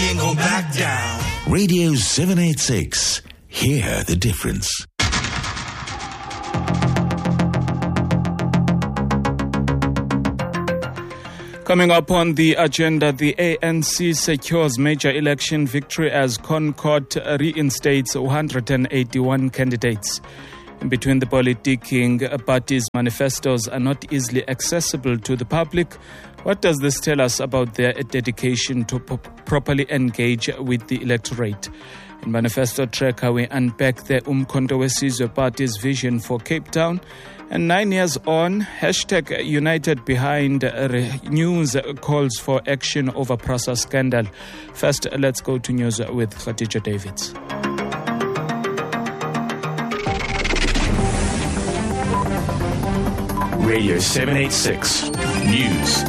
ain't gonna back down. Radio 786. Hear the difference. Coming up on the agenda, the ANC secures major election victory as Concord reinstates 181 candidates. In between the politicking parties' manifestos are not easily accessible to the public. What does this tell us about their dedication to properly engage with the electorate? In Manifesto Tracker, we unpack the Umkhonto weSizwe Party's vision for Cape Town. And 9 years on, hashtag United Behind news calls for action over PRASA scandal. First, let's go to news with Khadija Davids. Radio 786 News.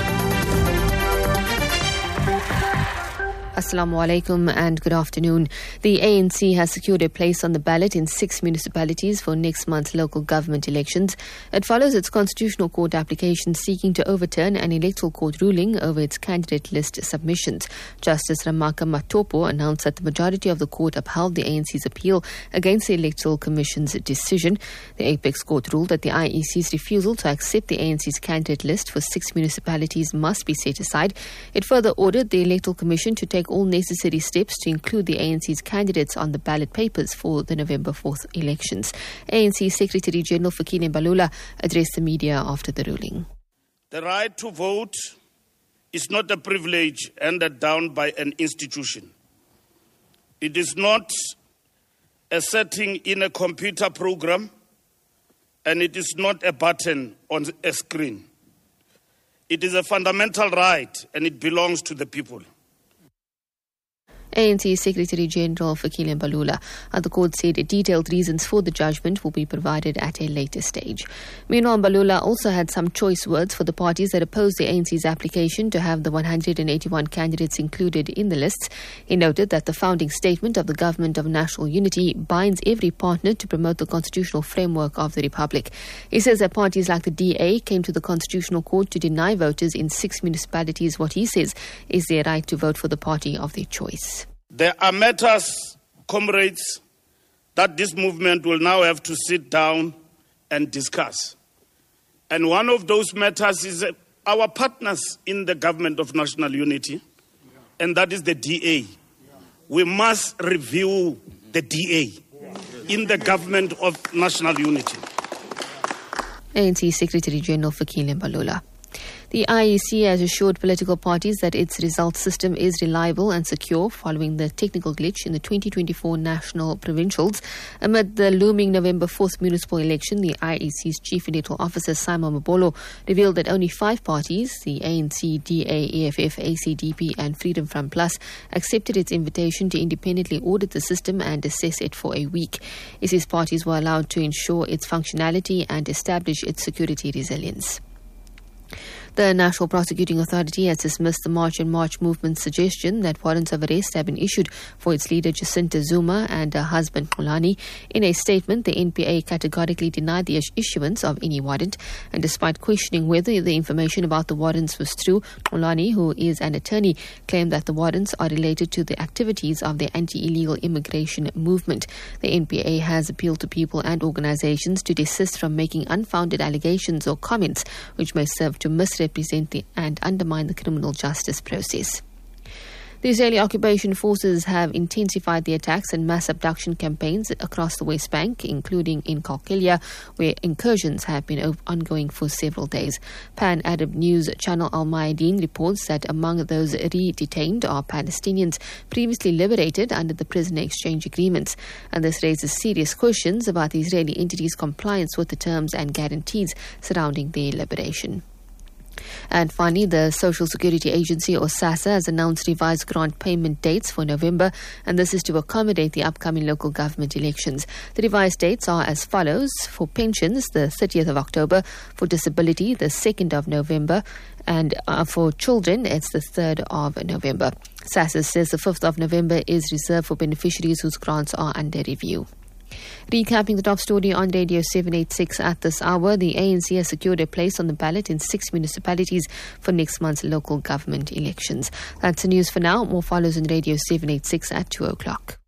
Assalamu alaikum and good afternoon. The ANC has secured a place on the ballot in 6 municipalities for next month's local government elections. It follows its constitutional court application seeking to overturn an electoral court ruling over its candidate list submissions. Justice Ramaka Matopo announced that the majority of the court upheld the ANC's appeal against the Electoral Commission's decision. The Apex Court ruled that the IEC's refusal to accept the ANC's candidate list for 6 municipalities must be set aside. It further ordered the Electoral Commission to take all necessary steps to include the ANC's candidates on the ballot papers for the November 4th elections. ANC Secretary General Fikile Mbalula addressed the media after the ruling. The right to vote is not a privilege handed down by an institution. It is not a setting in a computer program, and it is not a button on a screen. It is a fundamental right, and it belongs to the people. ANC Secretary General Fikile Mbalula. The court said detailed reasons for the judgment will be provided at a later stage. Meanwhile, Mbalula also had some choice words for the parties that opposed the ANC's application to have the 181 candidates included in the lists. He noted that the founding statement of the Government of National Unity binds every partner to promote the constitutional framework of the Republic. He says that parties like the DA came to the Constitutional Court to deny voters in 6 municipalities what he says is their right to vote for the party of their choice. There are matters, comrades, that this movement will now have to sit down and discuss. And one of those matters is our partners in the Government of National Unity, and that is the DA. We must review the DA in the Government of National Unity. ANC Secretary General Fikile Mbalula. The IEC has assured political parties that its results system is reliable and secure following the technical glitch in the 2024 national provincials. Amid the looming November 4th municipal election, the IEC's Chief Electoral Officer Simon Mabolo revealed that only 5 parties, the ANC, DA, EFF, ACDP and Freedom Front Plus, accepted its invitation to independently audit the system and assess it for a week. He says parties were allowed to ensure its functionality and establish its security resilience. The National Prosecuting Authority has dismissed the March and March movement's suggestion that warrants of arrest have been issued for its leader Jacinta Zuma and her husband Xolani. In a statement, the NPA categorically denied the issuance of any warrant, and despite questioning whether the information about the warrants was true, Xolani, who is an attorney, claimed that the warrants are related to the activities of the anti-illegal immigration movement. The NPA has appealed to people and organizations to desist from making unfounded allegations or comments which may serve to misrepresent and undermine the criminal justice process. The Israeli occupation forces have intensified the attacks and mass abduction campaigns across the West Bank, including in Qalqilia, where incursions have been ongoing for several days. Pan Arab News channel Al Mayadeen reports that among those re-detained are Palestinians previously liberated under the prisoner exchange agreements, and this raises serious questions about the Israeli entity's compliance with the terms and guarantees surrounding their liberation. And finally, the Social Security Agency, or SASSA, has announced revised grant payment dates for November, and this is to accommodate the upcoming local government elections. The revised dates are as follows: for pensions, the 30th of October, for disability, the 2nd of November, and for children, it's the 3rd of November. SASSA says the 5th of November is reserved for beneficiaries whose grants are under review. Recapping the top story on Radio 786 at this hour, the ANC has secured a place on the ballot in 6 municipalities for next month's local government elections. That's the news for now. More follows on Radio 786 at 2 o'clock.